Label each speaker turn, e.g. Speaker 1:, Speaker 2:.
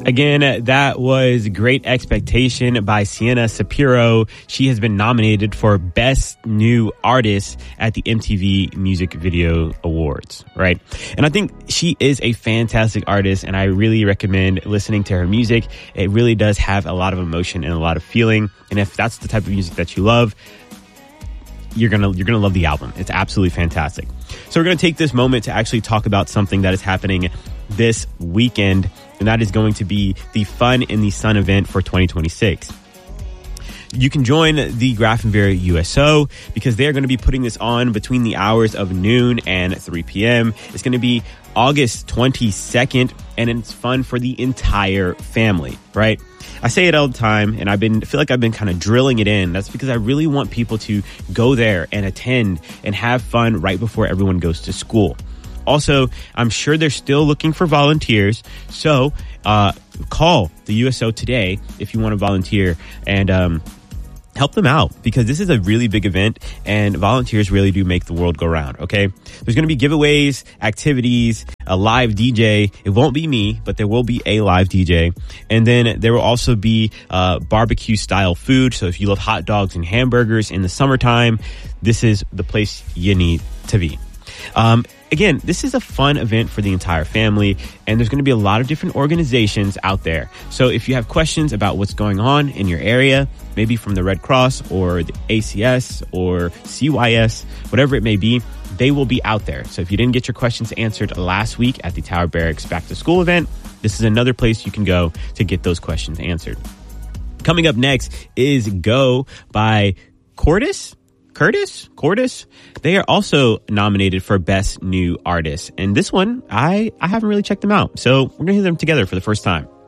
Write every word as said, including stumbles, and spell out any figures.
Speaker 1: Again, that was Great Expectation by Sienna Sapiro. She has been nominated for Best New Artist at the M T V Music Video Awards, right? And I think she is a fantastic artist, and I really recommend listening to her music. It really does have a lot of emotion and a lot of feeling. And if that's the type of music that you love, you're gonna you're gonna love the album. It's absolutely fantastic. So we're gonna take this moment to actually talk about something that is happening this weekend, and that is going to be the Fun in the Sun event for twenty twenty-six. You can join the Grafenwehr U S O because they're going to be putting this on between the hours of noon and three p.m. It's going to be August twenty-second, and it's fun for the entire family, right? I say it all the time, and I've been feel like I've been kind of drilling it in. That's because I really want people to go there and attend and have fun right before everyone goes to school. Also, I'm sure they're still looking for volunteers, so uh, call the U S O today if you want to volunteer and um, help them out, because this is a really big event and volunteers really do make the world go round, okay? There's going to be giveaways, activities, a live D J. It won't be me, but there will be a live D J. And then there will also be uh, barbecue-style food, so if you love hot dogs and hamburgers in the summertime, this is the place you need to be. Um, again, this is a fun event for the entire family, and there's going to be a lot of different organizations out there. So if you have questions about what's going on in your area, maybe from the Red Cross or the A C S or C Y S, whatever it may be, they will be out there. So if you didn't get your questions answered last week at the Tower Barracks Back to School event, this is another place you can go to get those questions answered. Coming up next is Go by Cordis. Curtis? Cordis? They are also nominated for Best New Artist. And this one, I, I haven't really checked them out. So we're going to hear them together for the first time.